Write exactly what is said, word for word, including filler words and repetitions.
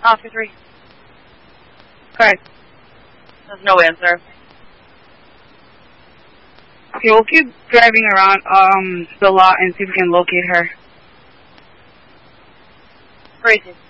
Oscar three. Correct. There's no answer. Okay, we'll keep driving around um the lot and see if we can locate her. Crazy.